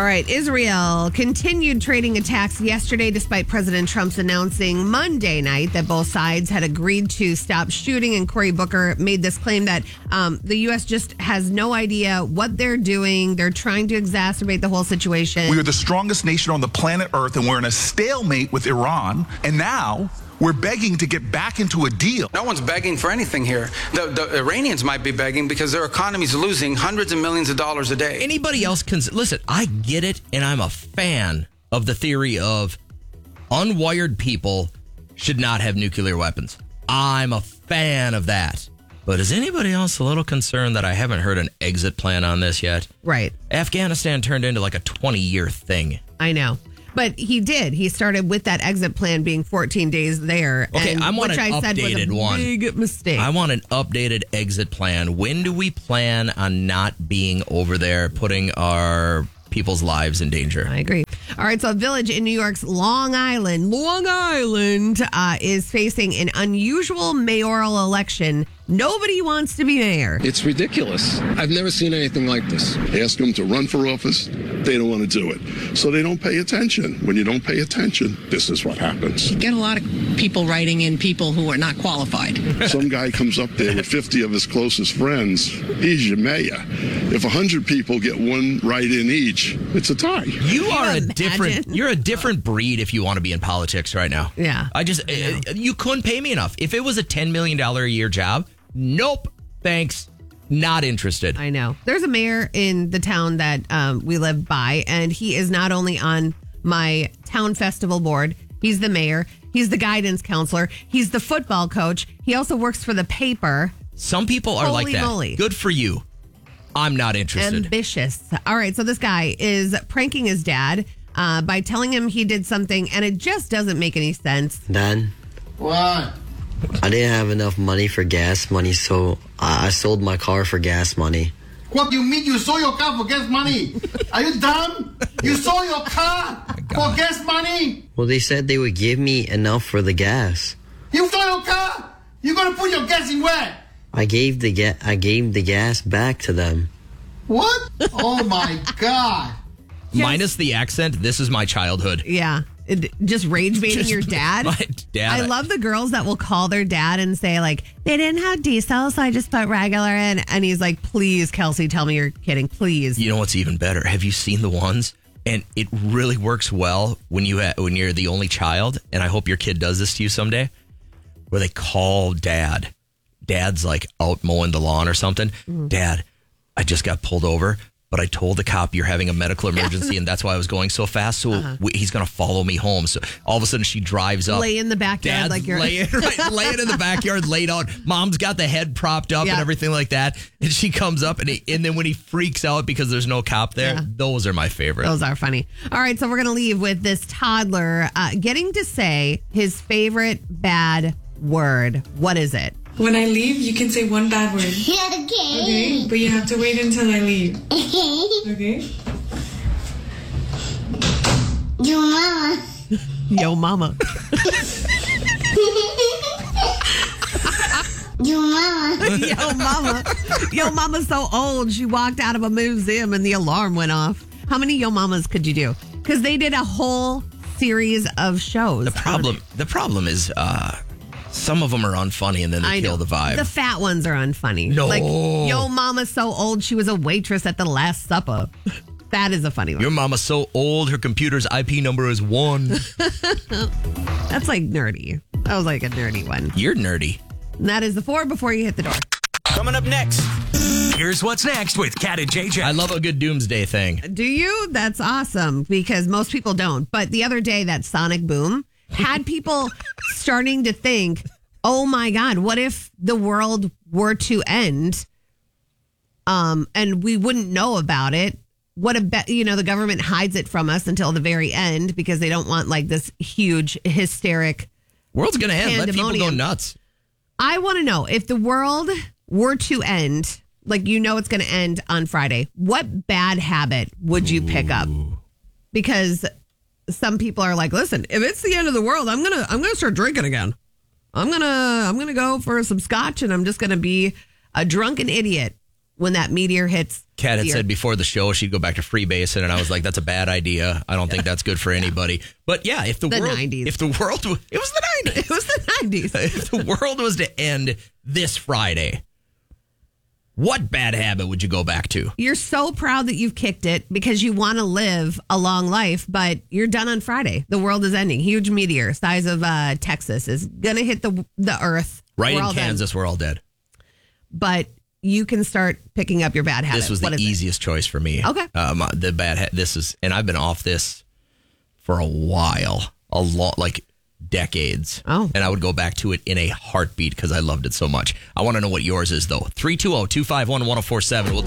right, Israel continued trading attacks yesterday despite President Trump's announcing Monday night that both sides had agreed to stop shooting. And Cory Booker made this claim that the U.S. just has no idea what they're doing. They're trying to exacerbate the whole situation. We are the strongest nation on the planet Earth, and we're in a stalemate with Iran. And now we're begging to get back into a deal. No one's begging for anything here. The Iranians might be begging because their economy's losing hundreds of millions of dollars a day. Anybody else can... Listen, I get it, and I'm a fan of the theory of unwired people should not have nuclear weapons. I'm a fan of that. But is anybody else a little concerned that I haven't heard an exit plan on this yet? Right. Afghanistan turned into like a 20-year thing. I know. But he did. He started with that exit plan being 14 days there. Okay, I want an updated one. Big mistake. I want an updated exit plan. When do we plan on not being over there, putting our people's lives in danger? I agree. All right, so a village in New York's Long Island, is facing an unusual mayoral election. Nobody wants to be mayor. It's ridiculous. I've never seen anything like this. Ask them to run for office, they don't want to do it. So they don't pay attention. When you don't pay attention, this is what happens. You get a lot of people writing in people who are not qualified. Some guy comes up there with 50 of his closest friends. He's your mayor. If 100 people get one write-in each, it's a tie. You're a different breed if you want to be in politics right now. Yeah. You couldn't pay me enough. If it was a $10 million a year job, nope, thanks. Not interested. I know. There's a mayor in the town that we live by, and he is not only on my town festival board, he's the mayor, he's the guidance counselor, he's the football coach, he also works for the paper. Some people are like that. Moly. Good for you. I'm not interested. Ambitious. All right, so this guy is pranking his dad by telling him he did something, and it just doesn't make any sense. Dad? What? I didn't have enough money for gas money, so I sold my car for gas money. What do you mean you sold your car for gas money? Are you dumb? You sold your car for gas money? Well, they said they would give me enough for the gas. You sold your car? You're going to put your gas in where? I gave the gas back to them. What? Oh, my God. Yes. Minus the accent, this is my childhood. Yeah. Just rage baiting your dad. My dad. I love the girls that will call their dad and say, like, they didn't have diesel, so I just put regular in. And he's like, please, Kelsey, tell me you're kidding. Please. You know what's even better? Have you seen the ones? And it really works well when you're the only child. And I hope your kid does this to you someday, where they call dad. Dad's like out mowing the lawn or something. Dad, I just got pulled over, but I told the cop you're having a medical emergency, and that's why I was going so fast. So he's going to follow me home. So all of a sudden she drives up. Lay in the backyard. Dad's like you're laying in the backyard, laid out. Mom's got the head propped up and everything like that. And she comes up, and then when he freaks out because there's no cop there, those are my favorite. Those are funny. All right, so we're going to leave with this toddler getting to say his favorite bad word. What is it? When I leave, you can say one bad word. Okay? But you have to wait until I leave. Okay? Yo, mama. Yo, mama. Yo, mama. Yo, mama. Yo, mama's so old. She walked out of a museum and the alarm went off. How many Yo Mamas could you do? Because they did a whole series of shows. The problem is... some of them are unfunny, and then they kill the vibe. The fat ones are unfunny. No. Like, yo, mama's so old, she was a waitress at the Last Supper. That is a funny one. Your mama's so old, her computer's IP number is 1. That's like nerdy. That was like a nerdy one. You're nerdy. And that is the 4 before you hit the door. Coming up next, here's what's next with Kat and JJ. I love a good doomsday thing. Do you? That's awesome, because most people don't. But the other day, that sonic boom had people starting to think, oh my God, what if the world were to end and we wouldn't know about it? The government hides it from us until the very end because they don't want like this huge hysteric world's going to end. Let people go nuts. I want to know, if the world were to end, like it's going to end on Friday, what bad habit would you pick up? Because some people are like, listen, if it's the end of the world, I'm gonna start drinking again. I'm gonna go for some scotch, and I'm just gonna be a drunken idiot. when that meteor hits. Kat had the said Earth. before the show she'd go back to freebasing, and I was like, that's a bad idea. I don't think that's good for anybody. But yeah, if the world, 90s. if the world, it was the 90s. It was the 90s. If the world was to end this Friday, what bad habit would you go back to? You're so proud that you've kicked it because you want to live a long life, but you're done on Friday. The world is ending. Huge meteor, size of Texas, is going to hit the Earth. Right We're in all done. Kansas, we're all dead. But you can start picking up your bad habits. This was the easiest choice for me. Okay. The bad this is, and I've been off this for a while, a lot, like decades. Oh. And I would go back to it in a heartbeat because I loved it so much. I want to know what yours is, though. 320-251-1047. We'll